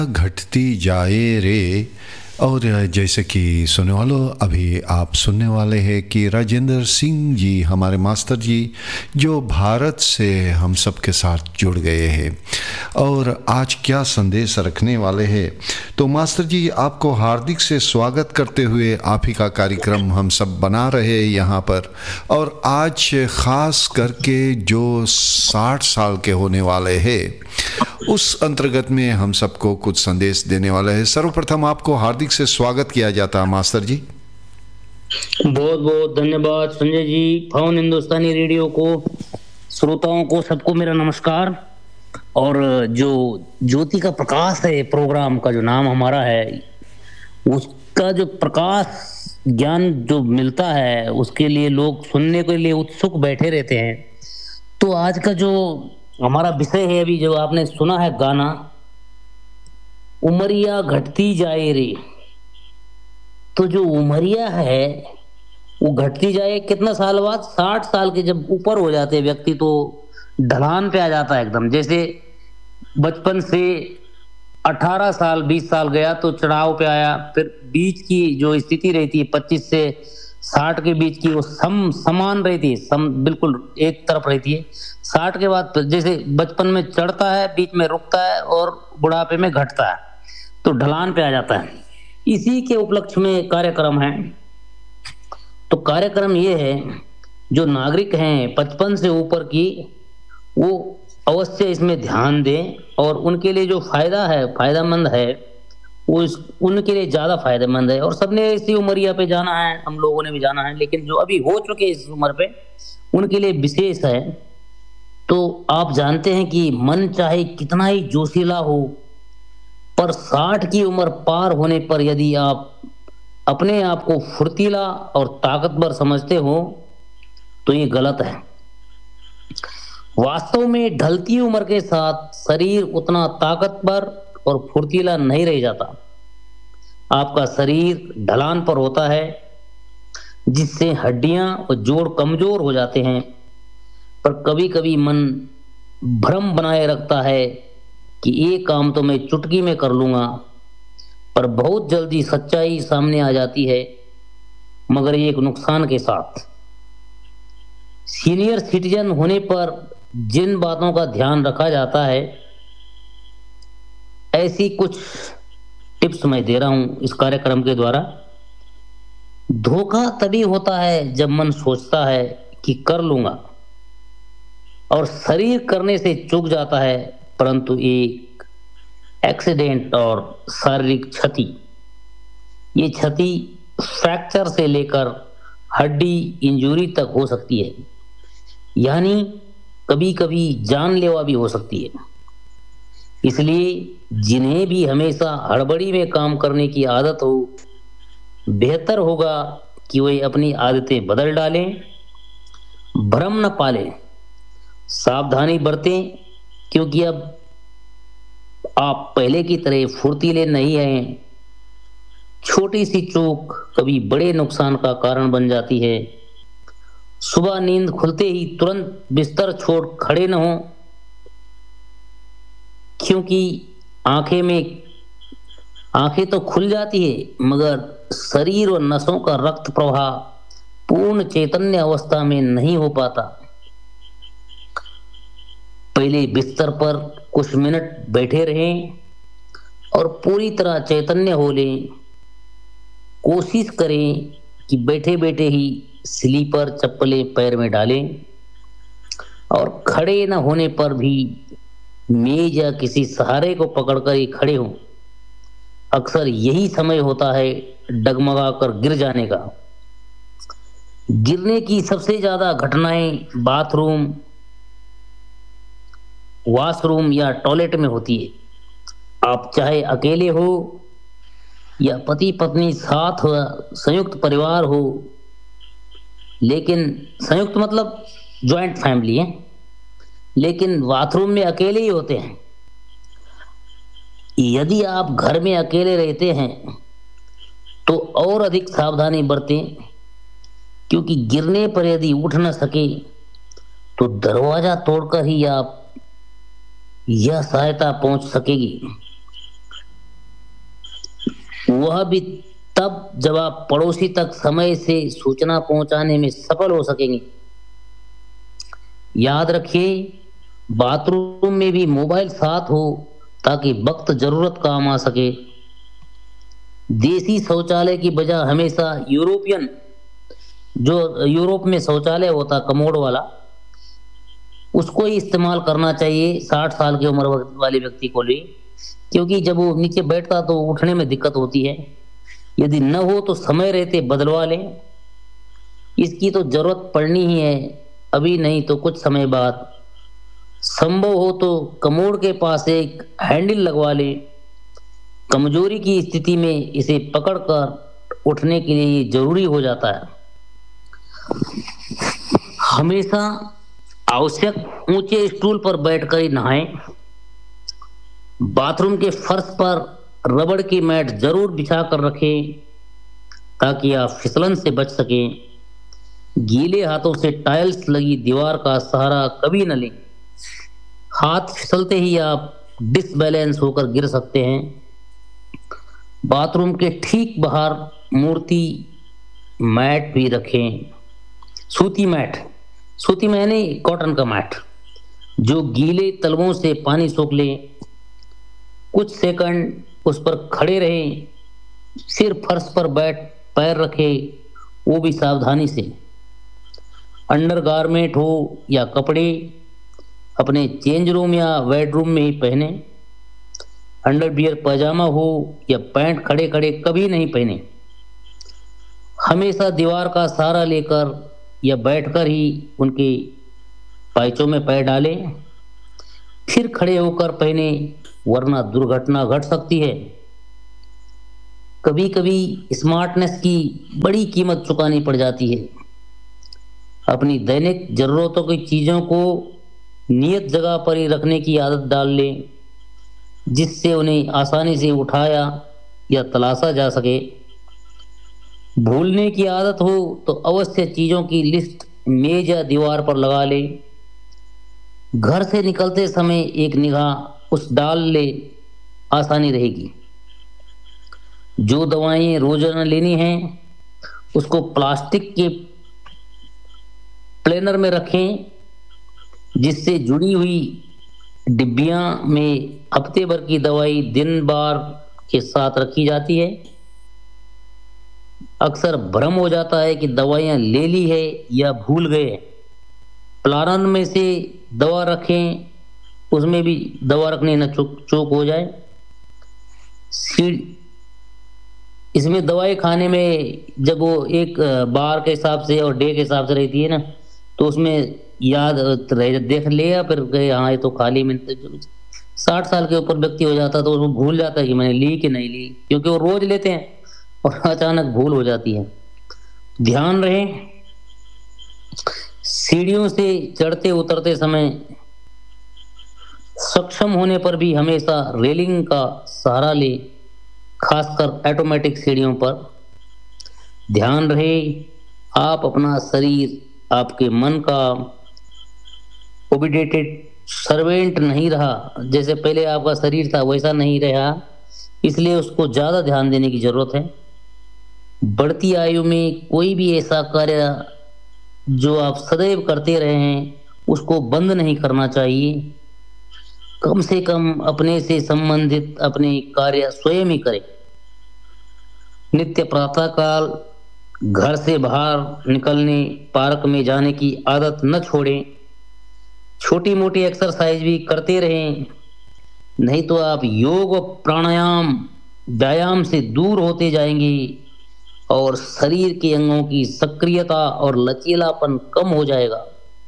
घटती जाए रे। और जैसे कि सुनने वालों, अभी आप सुनने वाले हैं कि राजेंद्र सिंह जी, हमारे मास्टर जी, जो भारत से हम सब के साथ जुड़ गए हैं और आज क्या संदेश रखने वाले हैं। तो मास्टर जी, आपको हार्दिक से स्वागत करते हुए आप ही का कार्यक्रम हम सब बना रहे हैं यहाँ पर। और आज ख़ास करके जो 60 साल के होने वाले हैं उस अंतर्गत में हम सबको कुछ संदेश देने वाले हैं। सर्वप्रथम आपको हार्दिक से स्वागत किया जाता है मास्टर जी। बहुत बहुत धन्यवाद संजय जी। पवन हिंदुस्तानी रेडियो को, श्रोताओं को, सबको मेरा नमस्कार। और जो ज्योति का प्रकाश है, प्रोग्राम का जो नाम हमारा है, उसका जो प्रकाश ज्ञान जो मिलता है उसके लिए लोग सुनने के लिए उत्सुक बैठे रहते हैं। तो आज का जो हमारा विषय है, अभी जो आपने सुना है गाना, उमरिया घटती जाए रे। तो जो उमरिया है वो घटती जाए कितना साल बाद, 60 साल के जब ऊपर हो जाते हैं व्यक्ति तो ढलान पे आ जाता है एकदम। जैसे बचपन से 18 साल 20 साल गया तो चढ़ाव पे आया, फिर बीच की जो स्थिति रहती है 25 से 60 के बीच की वो समान रहती है, बिल्कुल एक तरफ रहती है। 60 के बाद जैसे बचपन में चढ़ता है, बीच में रुकता है और बुढ़ापे में घटता है, तो ढलान पे आ जाता है। इसी के उपलक्ष्य में कार्यक्रम है। तो कार्यक्रम ये है, जो नागरिक हैं 55 से ऊपर की, वो अवश्य इसमें ध्यान दें और उनके लिए जो फायदेमंद है वो उनके लिए ज्यादा फायदेमंद है। और सबने इसी उमरिया पे जाना है, हम लोगों ने भी जाना है, लेकिन जो अभी हो चुके इस उम्र पे उनके लिए विशेष है। तो आप जानते हैं कि मन चाहे कितना ही जोशीला हो, पर 60 की उम्र पार होने पर यदि आप अपने आप को फुर्तीला और ताकतवर समझते हो तो ये गलत है। वास्तव में ढलती उम्र के साथ शरीर उतना ताकतवर और फुर्तीला नहीं रह जाता। आपका शरीर ढलान पर होता है, जिससे हड्डियां और जोड़ कमजोर हो जाते हैं। पर कभी कभी मन भ्रम बनाए रखता है कि ये काम तो मैं चुटकी में कर लूंगा, पर बहुत जल्दी सच्चाई सामने आ जाती है, मगर ये एक नुकसान के साथ। सीनियर सिटीजन होने पर जिन बातों का ध्यान रखा जाता है, ऐसी कुछ टिप्स मैं दे रहा हूं इस कार्यक्रम के द्वारा। धोखा तभी होता है जब मन सोचता है कि कर लूंगा और शरीर करने से चूक जाता है, परंतु एक एक्सीडेंट और शारीरिक क्षति, ये क्षति फ्रैक्चर से लेकर हड्डी इंजरी तक हो सकती है, यानी कभी कभी जानलेवा भी हो सकती है। इसलिए जिन्हें भी हमेशा हड़बड़ी में काम करने की आदत हो, बेहतर होगा कि वे अपनी आदतें बदल डालें, भ्रम न पालें, सावधानी बरतें, क्योंकि अब आप पहले की तरह फुर्तीले नहीं हैं। छोटी सी चूक कभी बड़े नुकसान का कारण बन जाती है। सुबह नींद खुलते ही तुरंत बिस्तर छोड़ खड़े न हो, क्योंकि आंखें तो खुल जाती है मगर शरीर और नसों का रक्त प्रवाह पूर्ण चैतन्य अवस्था में नहीं हो पाता। पहले बिस्तर पर कुछ मिनट बैठे रहें और पूरी तरह चैतन्य हो लें। कोशिश करें कि बैठे बैठे ही स्लीपर चप्पलें पैर में डालें और खड़े न होने पर भी मेज या किसी सहारे को पकड़कर ही खड़े हों। अक्सर यही समय होता है डगमगा कर गिर जाने का। गिरने की सबसे ज्यादा घटनाएं बाथरूम, वॉशरूम या टॉयलेट में होती है। आप चाहे अकेले हो या पति पत्नी साथ हो, संयुक्त परिवार हो, लेकिन संयुक्त मतलब जॉइंट फैमिली है, लेकिन बाथरूम में अकेले ही होते हैं। यदि आप घर में अकेले रहते हैं तो और अधिक सावधानी बरतें, क्योंकि गिरने पर यदि उठ न सके तो दरवाजा तोड़कर ही आप यह सहायता पहुंच सकेगी। वह भी तब जब आप पड़ोसी तक समय से सूचना पहुंचाने में सफल हो सकेंगे। याद रखिए, बाथरूम में भी मोबाइल साथ हो ताकि वक्त जरूरत काम आ सके। देसी शौचालय की बजाय हमेशा यूरोपियन, जो यूरोप में शौचालय होता कमोड वाला, उसको ही इस्तेमाल करना चाहिए 60 साल की उम्र वाले व्यक्ति को लिए, क्योंकि जब वो नीचे बैठता तो उठने में दिक्कत होती है। यदि न हो तो समय रहते बदलवा लें, इसकी तो जरूरत पड़नी ही है, अभी नहीं तो कुछ समय बाद। संभव हो तो कमोड के पास एक हैंडल लगवा ले। कमजोरी की स्थिति में इसे पकड़कर उठने के लिए ये जरूरी हो जाता है। हमेशा आवश्यक ऊंचे स्टूल पर बैठकर ही नहाएं। बाथरूम के फर्श पर रबड़ की मैट जरूर बिछा कर रखें ताकि आप फिसलन से बच सकें। गीले हाथों से टाइल्स लगी दीवार का सहारा कभी न लें। हाथ फिसलते ही आप डिसबैलेंस होकर गिर सकते हैं। बाथरूम के ठीक बाहर मूर्ति मैट भी रखें। सूती मैट नहीं, कॉटन का मैट, जो गीले तलवों से पानी सोख ले। कुछ सेकंड उस पर खड़े रहें, सिर फर्श पर बैठ पैर रखे, वो भी सावधानी से। अंडरगारमेंट हो या कपड़े अपने चेंज रूम या बेडरूम में ही पहने। अंडरवियर पैजामा हो या पैंट खड़े खड़े कभी नहीं पहने। हमेशा दीवार का सहारा लेकर या बैठकर ही उनके पायचों में पैर डालें, फिर खड़े होकर पहने, वरना दुर्घटना घट सकती है। कभी कभी स्मार्टनेस की बड़ी कीमत चुकानी पड़ जाती है। अपनी दैनिक जरूरतों की चीजों को नियत जगह पर ही रखने की आदत डाल लें, जिससे उन्हें आसानी से उठाया या तलाशा जा सके। भूलने की आदत हो तो अवश्य चीजों की लिस्ट मेज या दीवार पर लगा ले। घर से निकलते समय एक निगाह उस डाल ले, आसानी रहेगी। जो दवाएं रोजाना लेनी हैं उसको प्लास्टिक के प्लेनर में रखें, जिससे जुड़ी हुई डिब्बियां में हफ्ते भर की दवाई दिन बार के साथ रखी जाती है। अक्सर भ्रम हो जाता है कि दवाइयां ले ली है या भूल गए। प्लानर में से दवा रखें, उसमें भी दवा रखने न चूक हो जाए। इसमें दवाई खाने में जब वो एक बार के हिसाब से और डे के हिसाब से रहती है ना, तो उसमें याद रह देख लिया, फिर गए हाँ ये तो खाली में। 60 साल के ऊपर व्यक्ति हो जाता तो वो भूल जाता है कि मैंने ली कि नहीं ली, क्योंकि वो रोज लेते हैं और अचानक भूल हो जाती है। ध्यान रहे, सीढ़ियों से चढ़ते उतरते समय सक्षम होने पर भी हमेशा रेलिंग का सहारा ले, खासकर ऑटोमेटिक सीढ़ियों पर। ध्यान रहे, आप अपना शरीर आपके मन का ओबिडेटेड सर्वेंट नहीं रहा। जैसे पहले आपका शरीर था वैसा नहीं रहा, इसलिए उसको ज्यादा ध्यान देने की जरूरत है। बढ़ती आयु में कोई भी ऐसा कार्य जो आप सदैव करते रहे हैं उसको बंद नहीं करना चाहिए। कम से कम अपने से संबंधित अपने कार्य स्वयं ही करें। नित्य प्रातः काल घर से बाहर निकलने, पार्क में जाने की आदत न छोड़ें। छोटी मोटी एक्सरसाइज भी करते रहें, नहीं तो आप योग और प्राणायाम व्यायाम से दूर होते जाएंगे और शरीर के अंगों की सक्रियता और लचीलापन कम हो जाएगा।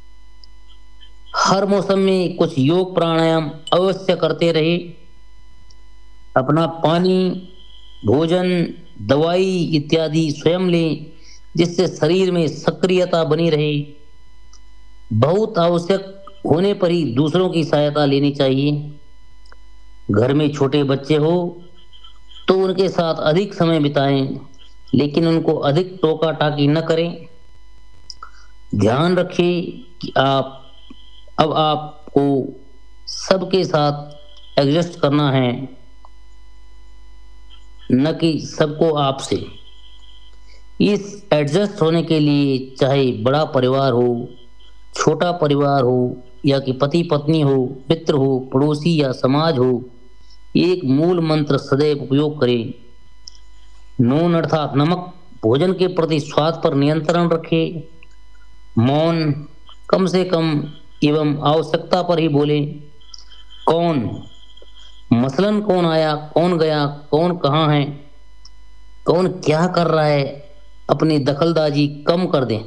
हर मौसम में कुछ योग प्राणायाम अवश्य करते रहे। अपना पानी, भोजन, दवाई इत्यादि स्वयं लें, जिससे शरीर में सक्रियता बनी रहे। बहुत आवश्यक होने पर ही दूसरों की सहायता लेनी चाहिए। घर में छोटे बच्चे हो तो उनके साथ अधिक समय बिताएं, लेकिन उनको अधिक टोका टाकी न करें। ध्यान रखें कि अब आपको सबके साथ एडजस्ट करना है। न कि सबको आपसे। इस एडजस्ट होने के लिए चाहे बड़ा परिवार हो, छोटा परिवार हो, या कि पति पत्नी हो, मित्र हो, पड़ोसी या समाज हो, एक मूल मंत्र सदैव उपयोग करें। नून अर्थात नमक, भोजन के प्रति स्वाद पर नियंत्रण रखें। मौन, कम से कम एवं आवश्यकता पर ही बोले। कौन, मसलन कौन आया, कौन गया, कौन कहाँ है, कौन क्या कर रहा है, अपनी दखलंदाजी कम कर दें।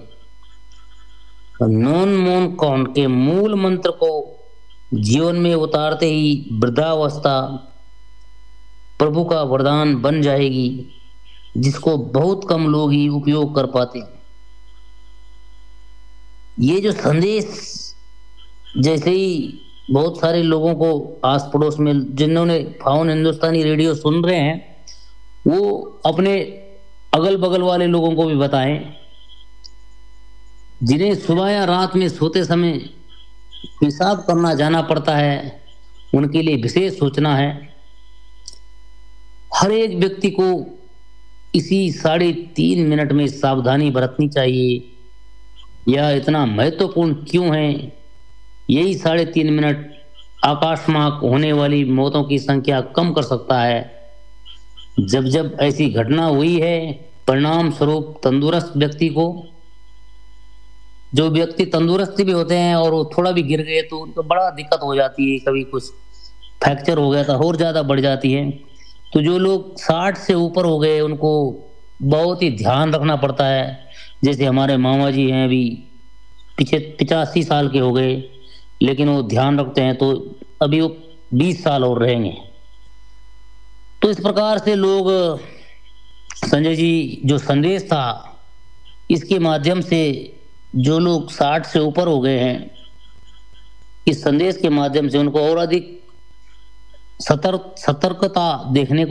नॉन मौन कौन के मूल मंत्र को जीवन में उतारते ही वृद्धावस्था प्रभु का वरदान बन जाएगी, जिसको बहुत कम लोग ही उपयोग कर पाते हैं। ये जो संदेश जैसे ही बहुत सारे लोगों को आस पड़ोस में जिन्होंने फाउन हिंदुस्तानी रेडियो सुन रहे हैं, वो अपने अगल बगल वाले लोगों को भी बताएं। जिन्हें सुबह या रात में सोते समय पेशाब करना जाना पड़ता है, उनके लिए विशेष सूचना है। हर एक व्यक्ति को इसी 3.5 मिनट में सावधानी बरतनी चाहिए। यह इतना महत्वपूर्ण क्यों है? यही 3.5 मिनट आकाशमार्क होने वाली मौतों की संख्या कम कर सकता है। जब जब ऐसी घटना हुई है, परिणाम स्वरूप तंदुरुस्त व्यक्ति को, जो व्यक्ति तंदुरुस्त भी होते हैं और वो थोड़ा भी गिर गए तो उनको बड़ा दिक्कत हो जाती है, कभी कुछ फ्रैक्चर हो गया था और ज़्यादा बढ़ जाती है। तो जो लोग 60 से ऊपर हो गए उनको बहुत ही ध्यान रखना पड़ता है। जैसे हमारे मामा जी हैं, अभी पीछे 85 साल के हो गए, लेकिन वो ध्यान रखते हैं, तो अभी वो 20 साल और रहेंगे। तो इस प्रकार से लोग, संजय जी, जो संदेश था इसके माध्यम से जो लोग 60 से ऊपर हो गए हैं, इस संदेश के माध्यम से उनको और अधिक सतर्कता देखने को